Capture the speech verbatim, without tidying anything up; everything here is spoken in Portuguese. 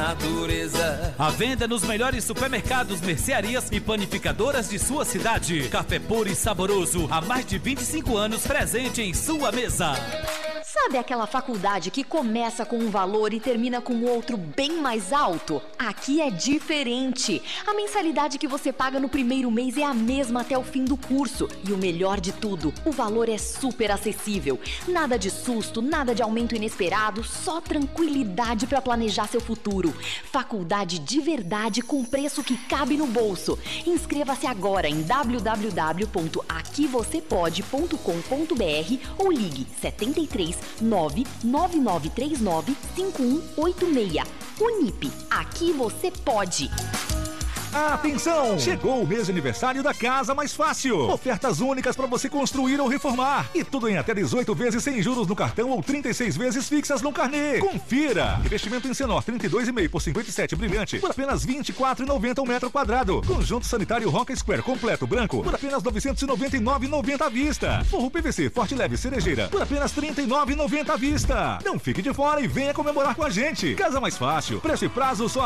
natureza. A venda nos melhores supermercados, mercearias e panificadoras de sua cidade. Café puro e saboroso, há mais de vinte e cinco anos presente em sua mesa. Sabe aquela faculdade que começa com um valor e termina com outro bem mais alto? Aqui é diferente. A mensalidade que você paga no primeiro mês é a mesma até o fim do curso. E o melhor de tudo, o valor é super acessível. Nada de susto, nada de aumento inesperado, só tranquilidade para planejar seu futuro. Faculdade de verdade com preço que cabe no bolso. Inscreva-se agora em w w w ponto aqui você pode ponto com ponto b r ou ligue setenta e três nove nove nove três nove cinco um oito seis. Unip, aqui você pode. Atenção! Chegou o mês de aniversário da Casa Mais Fácil. Ofertas únicas para você construir ou reformar. E tudo em até dezoito vezes sem juros no cartão ou trinta e seis vezes fixas no carnê. Confira! Investimento em Senor trinta e dois e meio por cinquenta e sete brilhante por apenas vinte e quatro reais e noventa centavos o metro quadrado. Conjunto sanitário Roca Square completo branco por apenas novecentos e noventa e nove reais e noventa centavos à vista. Forro P V C Forte Leve Cerejeira por apenas trinta e nove reais e noventa centavos à vista. Não fique de fora e venha comemorar com a gente. Casa Mais Fácil. Preço e prazo só